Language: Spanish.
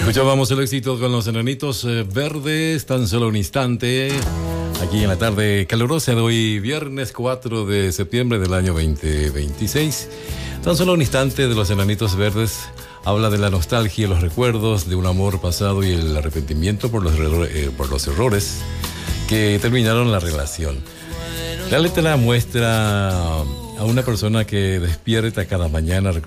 Escuchábamos el éxito con los Enanitos Verdes, tan solo un instante, aquí en la tarde calurosa de hoy, viernes 4 de septiembre del año 2026. Tan solo un instante de los Enanitos Verdes habla de la nostalgia, los recuerdos de un amor pasado y el arrepentimiento por los errores que terminaron la relación. La letra muestra a una persona que despierta cada mañana